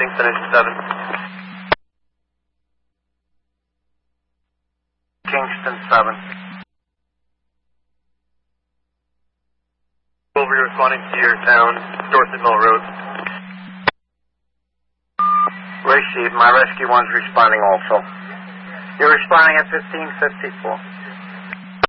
Kingston Engine 7. Kingston 7. We'll be responding to your town, Dorset Mill Road. Received. My rescue one's responding also. You're responding at 1554.